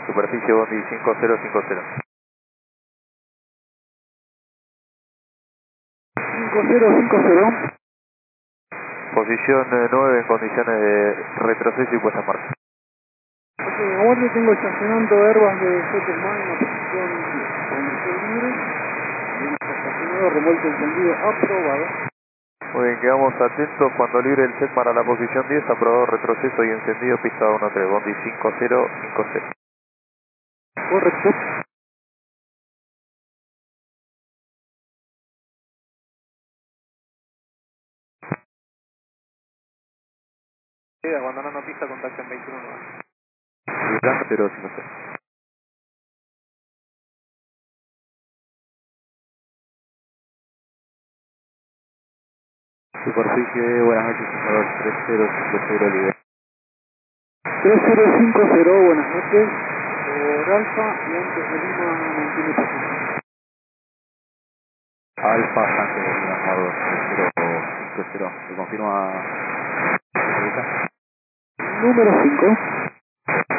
Superficie Bondi 5050. 5050. Posición 9 en condiciones de retroceso y puesta en marcha. Ok, aguante, tengo estacionando Airbus de Zettelman en la posición libre. Estacionado, remolque encendido, aprobado. Muy bien, quedamos atentos cuando libre el set para la posición 10, aprobado retroceso y encendido, pista 13, Bondi 5050. Correcto. Abandonando pista, contacto en 21 más. Librando 050. Superficie, buenas noches, señor 3050 libre. 3050, buenas noches. Por Alfa y antes de Lima mantiene posición. Alfa, antes de Lima, 3050. ¿Se confirma? Número 5.